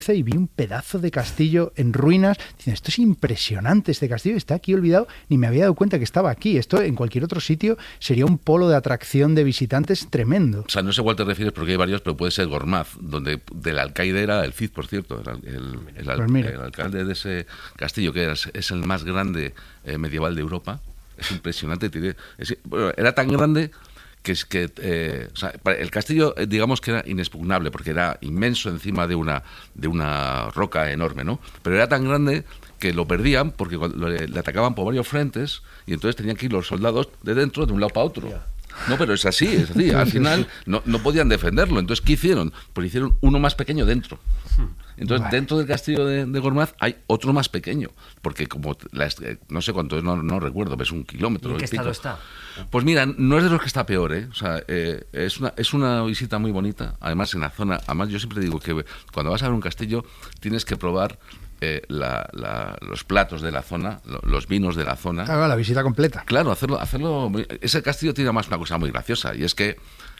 y vi un pedazo de castillo en ruinas. Dicen, esto es impresionante, este castillo está aquí olvidado, ni me había dado cuenta que estaba aquí. Esto en cualquier otro sitio sería un polo de atracción de visitantes tremendo. O sea, no sé cuál te refieres porque hay varios, pero puede ser Gormaz, donde del alcaide era el Cid, por cierto, el alcalde de ese castillo, que es el más grande medieval de Europa. Es impresionante. Era tan grande que o sea, el castillo, digamos que era inexpugnable porque era inmenso encima de una roca enorme, ¿no? Pero era tan grande que lo perdían porque le atacaban por varios frentes y entonces tenían que ir los soldados de dentro de un lado para otro. No, pero es así. Al final no podían defenderlo. Entonces, ¿qué hicieron? Pues hicieron uno más pequeño dentro. Entonces, dentro del castillo de Gormaz hay otro más pequeño, porque como no sé cuánto es, no recuerdo, pero es 1 kilómetro. ¿En qué estado está? Pues mira, no es de los que está peor, ¿eh? O sea, es una visita muy bonita, además en la zona. Además, yo siempre digo que cuando vas a ver un castillo tienes que probar los platos de la zona, los vinos de la zona. Claro, la visita completa. Claro, hacerlo. Ese castillo tiene además una cosa muy graciosa, y es que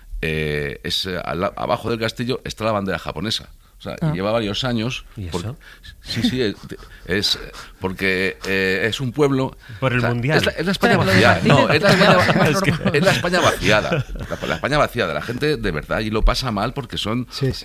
abajo del castillo está la bandera japonesa. O sea, y lleva varios años. ¿Y eso? Sí, es porque es un pueblo. Por el mundial. Es la España vaciada. No, es la España vaciada. La España vaciada. La gente de verdad y lo pasa mal porque son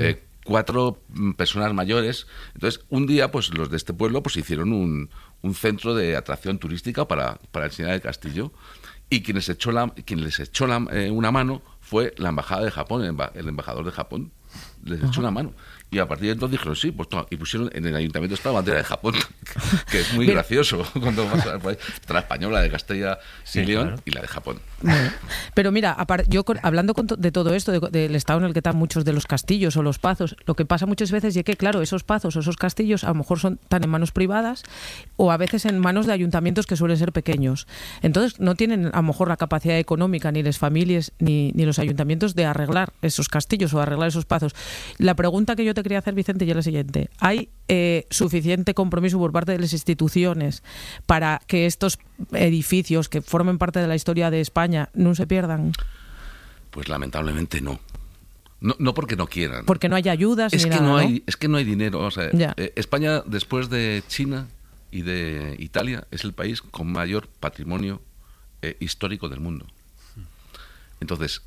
4 personas mayores. Entonces, un día, pues los de este pueblo pues hicieron un centro de atracción turística para enseñar el castillo. Y quien les echó una mano fue la embajada de Japón, el embajador de Japón. Les echó una mano. Y a partir de entonces dijeron, sí, pues y pusieron en el ayuntamiento esta bandera de Japón, que es muy gracioso cuando vas a ver por ahí. Está la española de Castilla y León, claro, y la de Japón. Bueno, pero mira, yo hablando de todo esto, del estado en el que están muchos de los castillos o los pazos, lo que pasa muchas veces es que, claro, esos pazos o esos castillos a lo mejor están en manos privadas o a veces en manos de ayuntamientos que suelen ser pequeños. Entonces no tienen a lo mejor la capacidad económica ni las familias ni los ayuntamientos de arreglar esos castillos o arreglar esos pazos. La pregunta que yo te quería hacer, Vicente, es la siguiente. ¿Hay suficiente compromiso por parte de las instituciones para que estos edificios que formen parte de la historia de España no se pierdan? Pues lamentablemente no. No porque no quieran. Porque no hay ayudas es ni que nada, no hay, es que no hay dinero. O sea, España, después de China y de Italia, es el país con mayor patrimonio histórico del mundo. Entonces,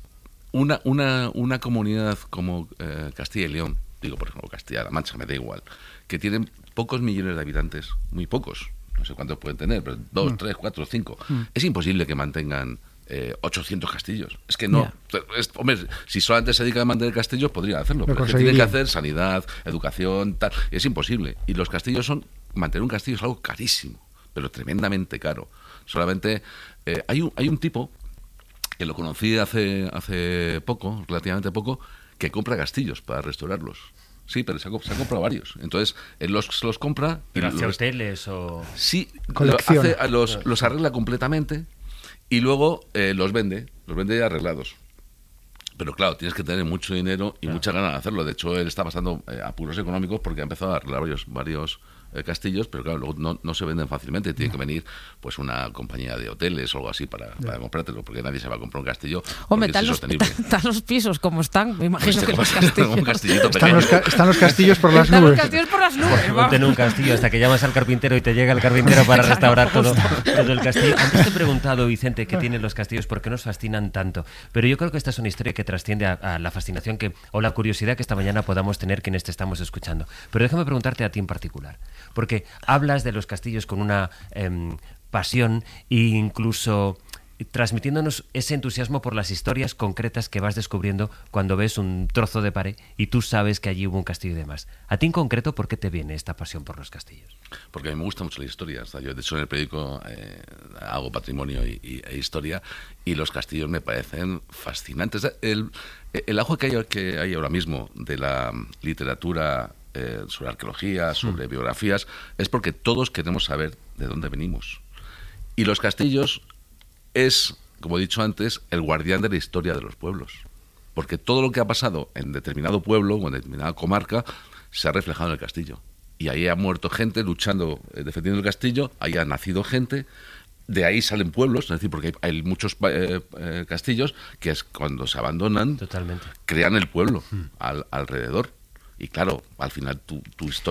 una comunidad como Castilla y León, digo por ejemplo Castilla-La Mancha, me da igual, que tienen pocos millones de habitantes, muy pocos, no sé cuántos pueden tener, pero 2, 3, 4, 5, es imposible que mantengan 800 castillos. Es que no. Hombre, si solamente se dedican a mantener castillos, podrían hacerlo, pero es que tienen que hacer sanidad, educación, tal. Es imposible. Y los castillos mantener un castillo es algo carísimo, pero tremendamente caro. Solamente hay un tipo que lo conocí hace poco, relativamente poco, que compra castillos para restaurarlos. Sí, pero se ha comprado varios. Entonces, él los compra... ¿Pero hace hoteles o...? Sí, los arregla completamente y luego los vende arreglados. Pero claro, tienes que tener mucho dinero y mucha ganas de hacerlo. De hecho, él está pasando apuros económicos porque ha empezado a arreglar varios castillos, pero claro, luego no se venden fácilmente. Tiene que venir pues una compañía de hoteles o algo así para comprártelo, porque nadie se va a comprar un castillo. Hombre, están los pisos como están, me imagino que los castillos. Un castillito pequeño. Están los castillos por las nubes. Están los castillos por las nubes. Ponte en un castillo hasta que llamas al carpintero y te llega el carpintero para restaurar todo el castillo. Antes te he preguntado, Vicente, ¿qué tienen los castillos? ¿Por qué nos fascinan tanto? Pero yo creo que esta es una historia que trasciende a la fascinación o la curiosidad que esta mañana podamos tener quienes te estamos escuchando. Pero déjame preguntarte a ti en particular, porque hablas de los castillos con una pasión e incluso transmitiéndonos ese entusiasmo por las historias concretas que vas descubriendo cuando ves un trozo de pared y tú sabes que allí hubo un castillo y demás. A ti en concreto, ¿por qué te viene esta pasión por los castillos? Porque a mí me gusta mucho la historia. O sea, yo, de hecho, en el periódico hago patrimonio e historia, y los castillos me parecen fascinantes. El auge que hay ahora mismo de la literatura sobre arqueología, sobre biografías, es porque todos queremos saber de dónde venimos. Y los castillos es, como he dicho antes, el guardián de la historia de los pueblos. Porque todo lo que ha pasado en determinado pueblo o en determinada comarca se ha reflejado en el castillo. Y ahí ha muerto gente luchando, defendiendo el castillo, ahí ha nacido gente, de ahí salen pueblos, es decir, porque hay muchos castillos que es cuando se abandonan, totalmente, crean el pueblo alrededor. Y claro, al final tu historia